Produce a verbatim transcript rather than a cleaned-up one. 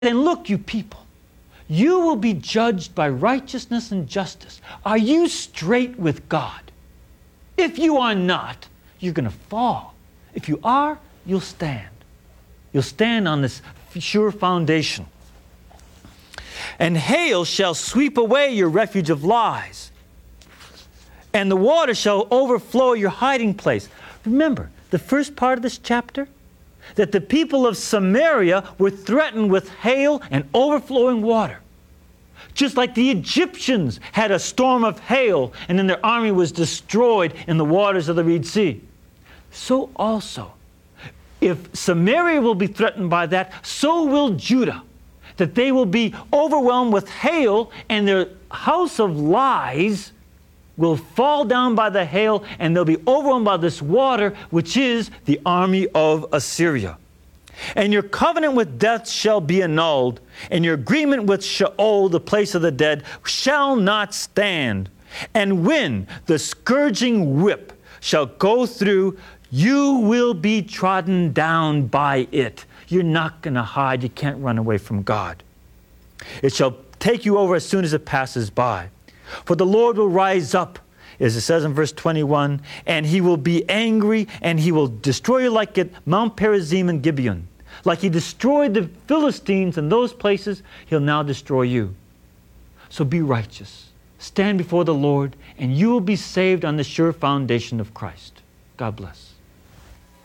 And look, you people, you will be judged by righteousness and justice. Are you straight with God? If you are not, you're going to fall. If you are, you'll stand. You'll stand on this sure foundation. And hail shall sweep away your refuge of lies, and the water shall overflow your hiding place. Remember, the first part of this chapter, that the people of Samaria were threatened with hail and overflowing water. Just like the Egyptians had a storm of hail and then their army was destroyed in the waters of the Red Sea. So also, if Samaria will be threatened by that, so will Judah. That they will be overwhelmed with hail and their house of lies will fall down by the hail and they'll be overwhelmed by this water, which is the army of Assyria. And your covenant with death shall be annulled, and your agreement with Sheol, the place of the dead, shall not stand. And when the scourging whip shall go through, you will be trodden down by it. You're not going to hide. You can't run away from God. It shall take you over as soon as it passes by. For the Lord will rise up, as it says in verse twenty-one, and he will be angry, and he will destroy you like at Mount Perazim and Gibeon. Like he destroyed the Philistines in those places, he'll now destroy you. So be righteous. Stand before the Lord, and you will be saved on the sure foundation of Christ. God bless.